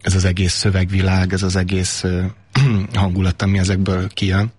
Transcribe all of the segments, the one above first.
ez az egész szövegvilág, ez az egész hangulat, ami ezekből kijön.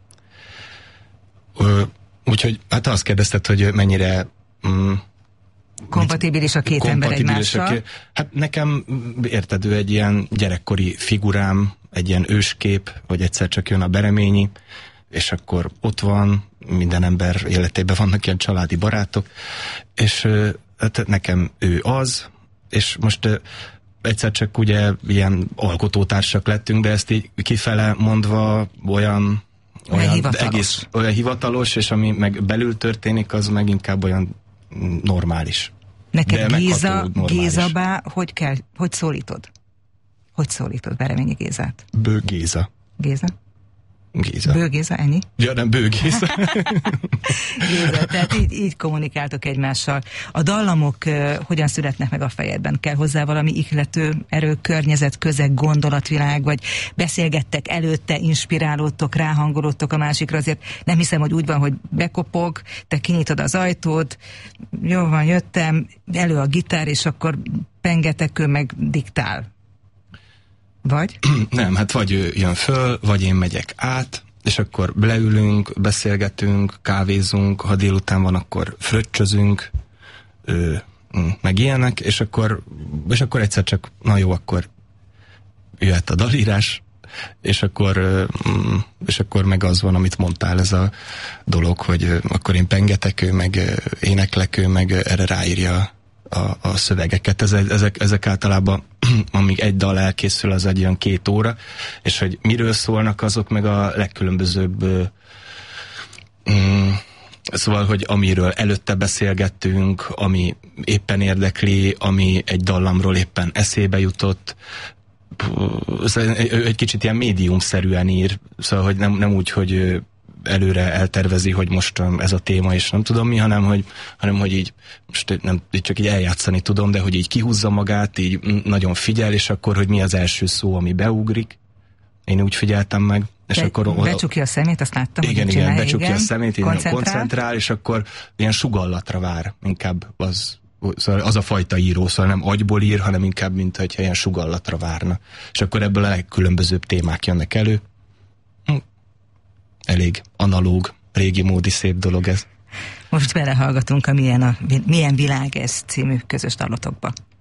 Úgyhogy hát azt kérdezted, hogy mennyire kompatibilis a két ember egymással. Hát nekem, érted, ő egy ilyen gyerekkori figurám, egy ilyen őskép, hogy egyszer csak jön a Bereményi, és akkor ott van, minden ember életében vannak ilyen családi barátok, és hát nekem ő az, és most egyszer csak ugye ilyen alkotótársak lettünk, de ezt így kifele mondva olyan hivatalos. Olyan hivatalos, és ami meg belül történik, az meg inkább olyan normális. Neked Gézabá, hogy szólítod? Hogy szólítod Bereményi Gézát? Bő Géza. Géza? Géza. Bő Géza, ennyi? Ja, nem, Bő Géza. Géza, tehát így kommunikáltok egymással. A dallamok hogyan születnek meg a fejedben? Kell hozzá valami ihlető erő, környezet, közeg, gondolatvilág, vagy beszélgettek előtte, inspirálódtok, ráhangolódtok a másikra? Azért nem hiszem, hogy úgy van, hogy bekopog, te kinyitod az ajtót, jó van, jöttem, elő a gitár, és akkor pengetek, ő meg diktál. Vagy? Nem, hát vagy ő jön föl, vagy én megyek át, és akkor leülünk, beszélgetünk, kávézunk, ha délután van, akkor fröccsözünk, meg ilyenek, és akkor egyszer csak, na jó, akkor jöhet a dalírás, és akkor meg az van, amit mondtál, ez a dolog, hogy akkor én pengetek, ő meg éneklek, ő meg erre ráírja a szövegeket. Ezek általában, amíg egy dal elkészül, az egy olyan 2 óra, és hogy miről szólnak, azok meg a legkülönbözőbb szóval, hogy amiről előtte beszélgettünk, ami éppen érdekli, ami egy dallamról éppen eszébe jutott, egy kicsit ilyen médiumszerűen ír, szóval, hogy nem úgy, hogy előre eltervezi, hogy most ez a téma, és nem tudom mi, hanem hogy így, most nem csak így eljátszani tudom, de hogy így kihúzza magát, így nagyon figyel, és akkor, hogy mi az első szó, ami beugrik. Én úgy figyeltem meg. És akkor becsukja a szemét, azt láttam, igen, becsukja a szemét, így koncentrál, és akkor ilyen sugallatra vár, inkább az a fajta író, szóval nem agyból ír, hanem inkább, mint hogyha ilyen sugallatra várna. És akkor ebből a legkülönbözőbb témák jönnek elő. Elég analóg, régi módi szép dolog ez. Most belehallgatunk a Milyen világ ez című közös dalotokba.